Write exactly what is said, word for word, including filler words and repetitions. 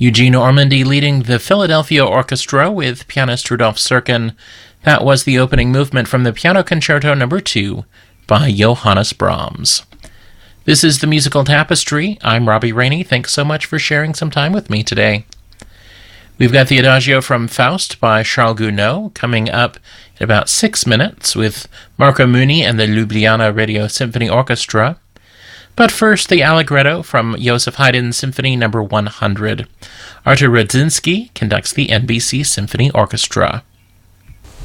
Eugene Ormandy leading the Philadelphia Orchestra with pianist Rudolf Serkin. That was the opening movement from the Piano Concerto Number two by Johannes Brahms. This is the Musical Tapestry. I'm Robbie Rainey. Thanks so much for sharing some time with me today. We've got the Adagio from Faust by Charles Gounod coming up in about six minutes with Marco Muni and the Ljubljana Radio Symphony Orchestra. But first, the Allegretto from Joseph Haydn's Symphony Number one hundred. Artur Rudzinski conducts the N B C Symphony Orchestra.